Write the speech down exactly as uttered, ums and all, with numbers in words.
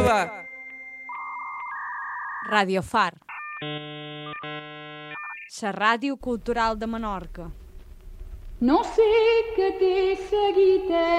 teva. Radio Far. La ràdio cultural de Menorca. No sé què t'he seguit